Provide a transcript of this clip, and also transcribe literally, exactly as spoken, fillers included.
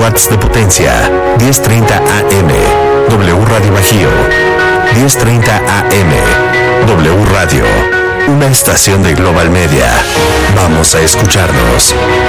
watts de potencia. diez treinta A M. W Radio Bajío. diez treinta A M. W Radio. Una estación de Global Media. Vamos a escucharnos.